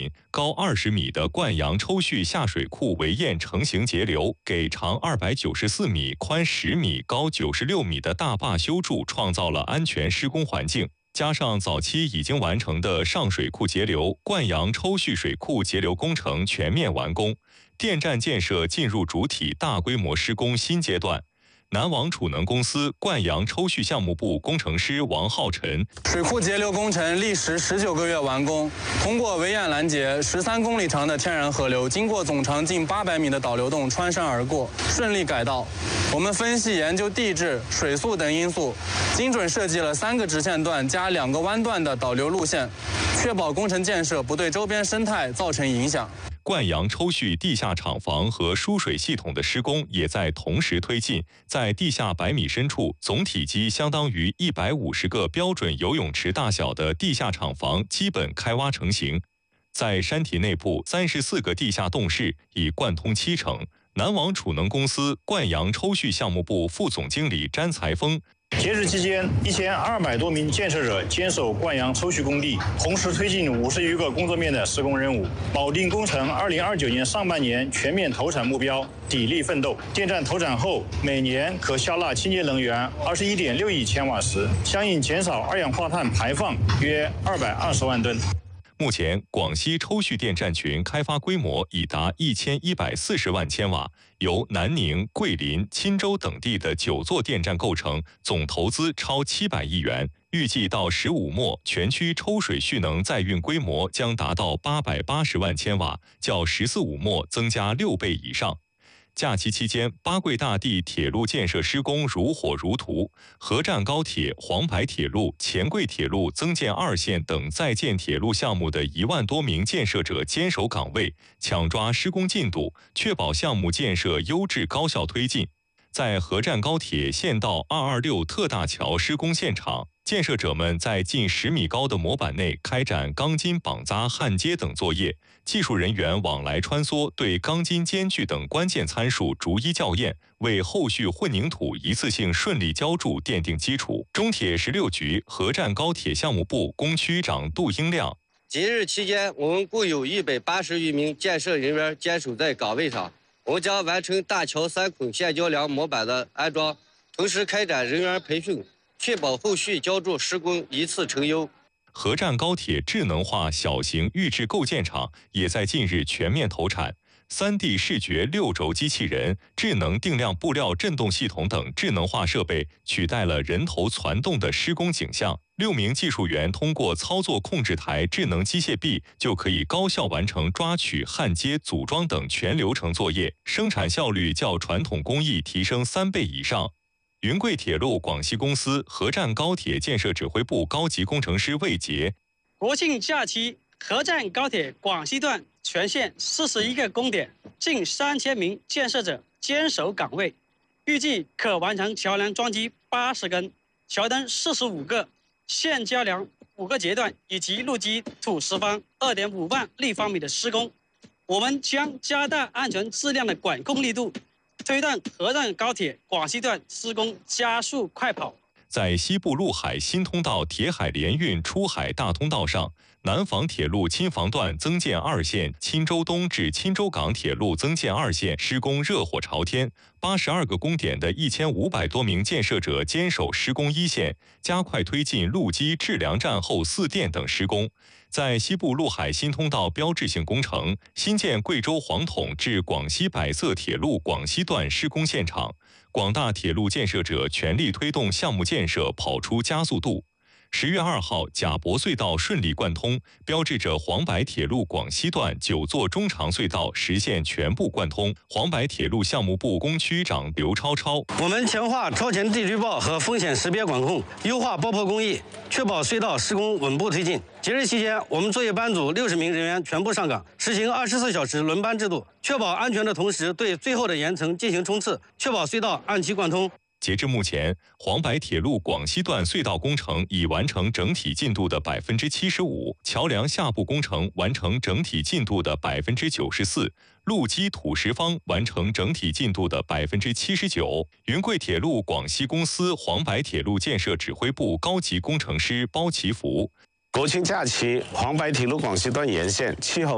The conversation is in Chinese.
品，高20米的灌阳抽蓄下水库围堰成型节流，给长294米、宽10米、高96米的大坝修筑创造了安全施工环境。加上早期已经完成的上水库节流、灌阳抽蓄水库节流工程全面完工，电站建设进入主体大规模施工新阶段。南王储能公司灌阳抽蓄项目部工程师王浩晨， 水库节流工程历时19个月完工，通过围堰拦截13公里长的天然河流，经过总长近800米的导流洞穿山而过，顺利改道。我们分析研究地质、水速等因素，精准设计了3个直线段加2个弯段的导流路线，确保工程建设不对周边生态造成影响。 灌阳抽蓄地下厂房和输水系统的施工也在同时推进，在地下100米深处，总体积相当于150个标准游泳池大小的地下厂房基本开挖成型。在山体内部34个地下洞室已贯通70%。南王储能公司灌阳抽蓄项目部副总经理詹才峰， 截止期间，1200多名建设者坚守灌阳抽蓄工地，同时推进50余个工作面的施工任务，保定工程2029年上半年全面投产目标，砥砺奋斗。电站投产后，每年可消纳清洁能源21.6亿千瓦时，相应减少二氧化碳排放约220万吨。 目前，广西抽蓄电站群开发规模已达1140万千瓦，由南宁、桂林、钦州等地的9座电站构成，总投资超700亿元。预计到15末，全区抽水蓄能载运规模将达到880万千瓦，较14.5末增加6倍以上。假期期间，八桂大地铁路建设施工如火如荼，河站高铁、黄白铁路、黔桂铁路增建2线等在建铁路项目的1万多名建设者坚守岗位，抢抓施工进度，确保项目建设优质高效推进。在河站高铁县道226特大桥施工现场，建设者们在近10米高的模板内开展钢筋绑扎、焊接等作业，技术人员往来穿梭，对钢筋间距等关键参数逐一校验，为后续混凝土一次性顺利浇筑奠定基础。中铁16局河站高铁项目部工区长杜英亮， 节日期间，我们共有180余名建设人员坚守在岗位上，我们将完成大桥3孔线交梁模板的安装，同时开展人员培训，确保后续浇筑施工一次成优。 河站高铁智能化小型预制构件厂也在近日全面投产，3D 视觉6轴机器人、智能定量布料振动系统等智能化设备取代了人头攒动的施工景象。6名技术员通过操作控制台智能机械臂，就可以高效完成抓取、焊接、组装等全流程作业，生产效率较传统工艺提升3倍以上。云贵铁路广西公司河站高铁建设指挥部高级工程师魏杰， 国庆假期，河站高铁广西段全线41个工点，近3000名建设者坚守岗位，预计可完成桥梁装机80根、桥灯45个、线交梁5个阶段以及路基土石方2.5万立方米的施工。我们将加大安全质量的管控力度，推动河站高铁广西段施工加速快跑。 在西部陆海新通道铁海联运出海大通道上，南防铁路钦防段增建2线，钦州东至钦州港铁路增建2线施工热火朝天，82个工点的1500多名建设者坚守施工一线，加快推进路基、制梁站后4电等施工。在西部陆海新通道标志性工程新建贵州黄统至广西百色铁路广西段施工现场，广大铁路建设者全力推动项目建设跑出加速度。10月2号，贾博隧道顺利贯通，标志着黄白铁路广西段9座中长隧道实现全部贯通。黄白铁路项目部工区长刘超超， 我们强化超前地质预报和风险识别管控，优化爆破工艺，确保隧道施工稳步推进。节日期间，我们作业班组60名人员全部上岗，实行24小时轮班制度，确保安全的同时，对最后的岩层进行冲刺，确保隧道按期贯通。 截至目前，黄白铁路广西段隧道工程已完成整体进度的75%，桥梁下部工程完成整体进度的94%，路基土石方完成整体进度的79%。云贵铁路广西公司黄白铁路建设指挥部高级工程师包其福， 国庆假期，黄白铁路广西段沿线气候